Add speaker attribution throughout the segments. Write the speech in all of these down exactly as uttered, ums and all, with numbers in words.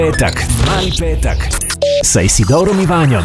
Speaker 1: Petak, mali petak sa Isidorom i Vanjom.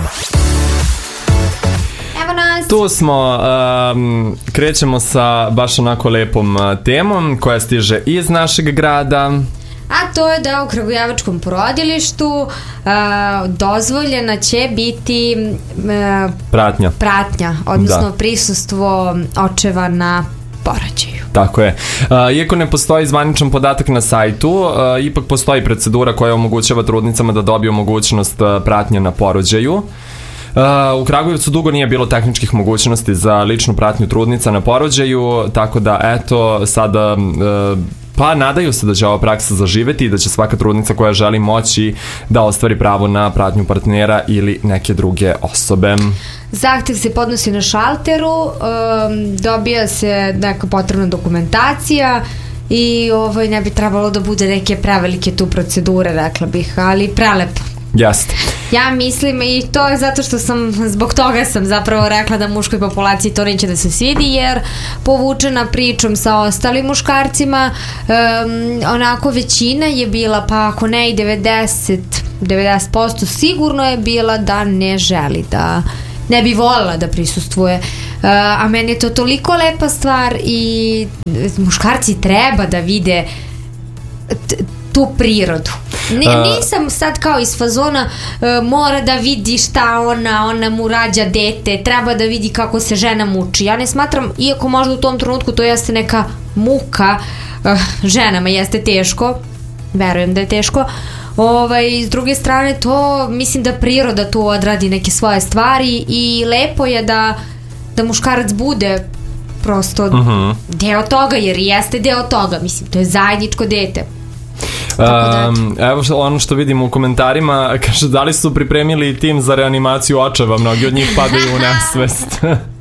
Speaker 2: Evo nas.
Speaker 3: Tu smo, um, krećemo sa baš onako lepom uh, temom koja stiže iz našeg grada.
Speaker 2: A to je da u Kragujevačkom porodilištu uh, dozvoljena će biti uh,
Speaker 3: pratnja.
Speaker 2: pratnja, odnosno
Speaker 3: Da.
Speaker 2: prisustvo očeva na porođaju.
Speaker 3: Tako je. Uh, iako ne postoji zvaničan podatak na sajtu, uh, ipak postoji procedura koja omogućava trudnicama da dobiju mogućnost uh, pratnje na porođaju. Uh, u Kragujevcu dugo nije bilo tehničkih mogućnosti za ličnu pratnju trudnica na porođaju, tako da eto sada uh, pa nadaju se da će ova praksa zaživeti i da će svaka trudnica koja želi moći da ostvari pravo na pratnju partnera ili neke druge osobe.
Speaker 2: Zahtev se podnosi na šalteru, um, dobija se neka potrebna dokumentacija i ovaj, ne bi trebalo da bude neke prevelike tu procedure, rekla bih, ali prelepo.
Speaker 3: Jeste.
Speaker 2: Ja mislim, i to je zato što sam, zbog toga sam zapravo rekla da muškoj populaciji to neće da se svidi, jer povučena pričom sa ostalim muškarcima, um, onako većina je bila, pa ako ne i devedeset posto sigurno je bila da ne želi, da ne bi voljela da prisustvuje. Uh, a meni je to toliko lepa stvar i muškarci treba da vide t- tu prirodu. Ne, nisam sad kao iz fazona uh, mora da vidi šta ona, ona mu rađa dete, treba da vidi kako se žena muči. Ja ne smatram, iako možda u tom trenutku to jeste neka muka, uh, ženama jeste teško, verujem da je teško, ovaj, s druge strane to mislim da priroda tu odradi neke svoje stvari i lepo je da, da muškarac bude prosto uh-huh. deo toga, jer jeste deo toga, mislim, to je zajedničko dete.
Speaker 3: Um, evo što, ono što vidimo u komentarima, kaže da li su pripremili tim za reanimaciju očeva, mnogi od njih padaju u nesvest.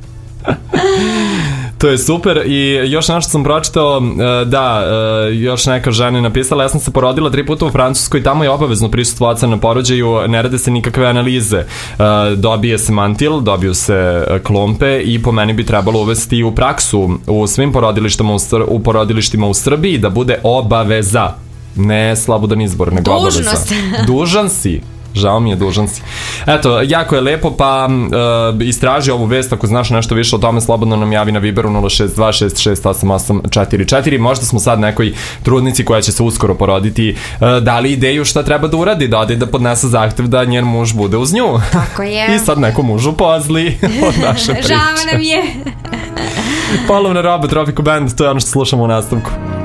Speaker 3: To je super. I još nešto sam pročitao, da, još neka žena je napisala, ja sam se porodila tri puta u Francuskoj, tamo je obavezno prisustvo oca na porođaju, ne rade se nikakve analize, dobije se mantil, dobiju se klompe i po meni bi trebalo uvesti u praksu u svim porodilištima u, u porodilištima u Srbiji da bude obaveza, ne slobodan izbor, nego obaveza.
Speaker 2: Dužnost.
Speaker 3: Dužan si. Žao mi je, dužan si. Eto, jako je lepo, pa uh, istraži ovu vest, ako znaš nešto više o tome, slobodno nam javi na Viberu nula šest dva šest šest osam osam četiri četiri. Možda smo sad nekoj trudnici koja će se uskoro poroditi uh, dali ideju šta treba da uradi, da ode da podnese zahtev da njen muž bude uz nju.
Speaker 2: Tako je.
Speaker 3: I sad neko mužu pozli od naše priče.
Speaker 2: Žao nam je.
Speaker 3: Polovna roba, Tropico Band, to je ono što slušamo u nastavku.